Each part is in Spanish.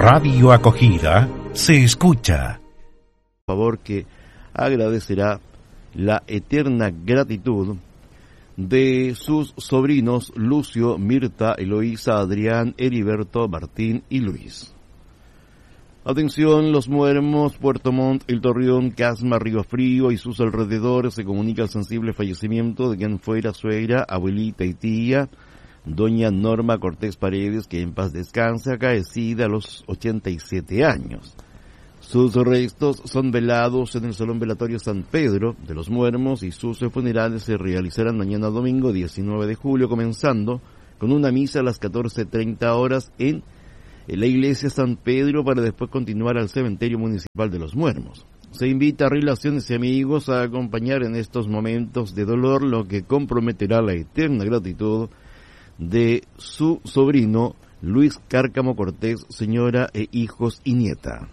Radio Acogida se escucha. Por favor, que agradecerá la eterna gratitud de sus sobrinos Lucio, Mirta, Eloísa, Adrián, Heriberto, Martín y Luis. Atención, Los Muermos, Puerto Montt, El Torreón, Casma, Río Frío y sus alrededores. Se comunica el sensible fallecimiento de quien fuera suegra, abuelita y tía, doña Norma Cortés Paredes, que en paz descanse, acaecida a los 87 años. Sus restos son velados en el Salón Velatorio San Pedro de Los Muermos y sus funerales se realizarán mañana domingo 19 de julio, comenzando con una misa a las 14:30 horas en la iglesia San Pedro para después continuar al cementerio municipal de Los Muermos. Se invita a relaciones y amigos a acompañar en estos momentos de dolor, lo que comprometerá la eterna gratitud de su sobrino Luis Cárcamo Cortés, señora e hijos y nieta.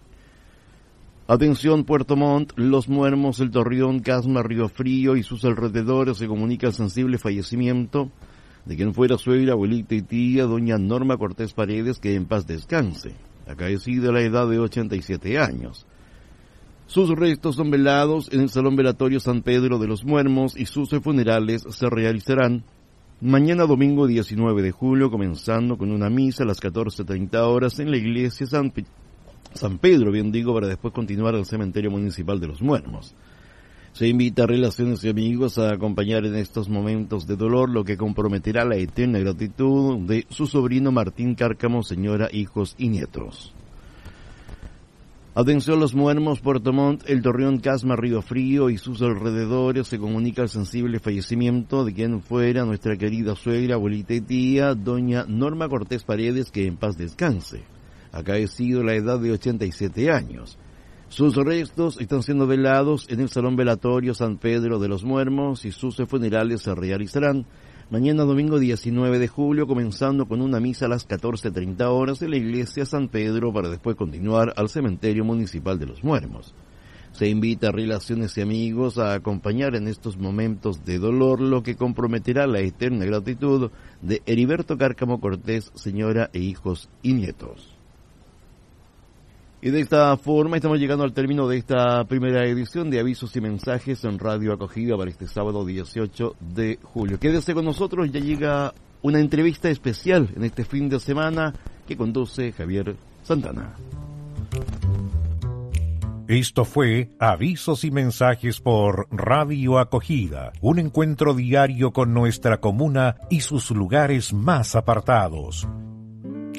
Atención, Puerto Montt, Los Muermos, El Torreón, Casma, Río Frío y sus alrededores. Se comunica el sensible fallecimiento de quien fuera suegra, abuelita y tía, doña Norma Cortés Paredes, que en paz descanse, acaecida a la edad de 87 años. Sus restos son velados en el Salón Velatorio San Pedro de Los Muermos y sus funerales se realizarán mañana domingo 19 de julio, comenzando con una misa a las 14:30 horas en la iglesia San Pedro, para después continuar al cementerio municipal de Los Muermos. Se invita a relaciones y amigos a acompañar en estos momentos de dolor, lo que comprometerá la eterna gratitud de su sobrino Martín Cárcamo, señora, hijos y nietos. Atención, Los Muermos, Puerto Montt, El Torreón, Casma, Río Frío y sus alrededores. Se comunica el sensible fallecimiento de quien fuera nuestra querida suegra, abuelita y tía, doña Norma Cortés Paredes, que en paz descanse, acaecido a la edad de 87 años. Sus restos están siendo velados en el Salón Velatorio San Pedro de Los Muermos y sus funerales se realizarán mañana domingo 19 de julio, comenzando con una misa a las 14:30 horas en la iglesia San Pedro para después continuar al cementerio municipal de Los Muermos. Se invita a relaciones y amigos a acompañar en estos momentos de dolor, lo que comprometerá la eterna gratitud de Heriberto Cárcamo Cortés, señora e hijos y nietos. Y de esta forma estamos llegando al término de esta primera edición de Avisos y Mensajes en Radio Acogida para este sábado 18 de julio. Quédese con nosotros, ya llega una entrevista especial en este fin de semana que conduce Javier Santana. Esto fue Avisos y Mensajes por Radio Acogida, un encuentro diario con nuestra comuna y sus lugares más apartados.